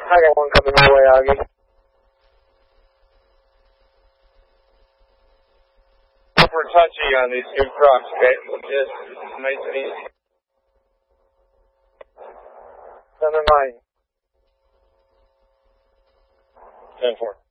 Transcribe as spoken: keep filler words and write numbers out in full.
I got one coming my way, Augie. Super touchy on these two trucks, okay? Just nice and easy. Send them mine. ten four.